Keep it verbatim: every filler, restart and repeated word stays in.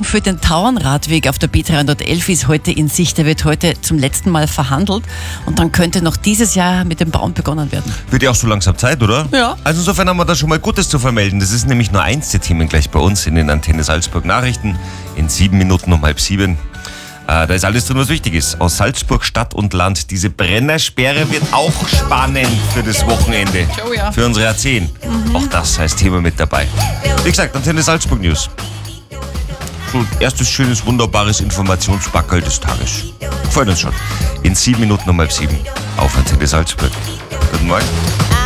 für den Tauernradweg auf der B dreihundertelf ist heute in Sicht. Der wird heute zum letzten Mal verhandelt und dann könnte noch dieses Jahr mit dem Bauen begonnen werden. Wird ja auch so langsam Zeit, oder? Ja. Also insofern haben wir da schon mal Gutes zu vermelden. Das ist nämlich nur eins der Themen gleich bei uns in den Antenne Salzburg Nachrichten. In sieben Minuten um halb sieben. Äh, da ist alles drin, was wichtig ist. Aus Salzburg, Stadt und Land. Diese Brennersperre wird auch spannend für das Wochenende. Oh ja. Für unsere A zehn. Mhm. Auch das heißt Thema mit dabei. Wie gesagt, Antenne Salzburg News. So, erstes schönes, wunderbares Informationsbackerl des Tages. Freut uns schon. In sieben Minuten um halb sieben auf Antenne Salzburg. Guten Morgen.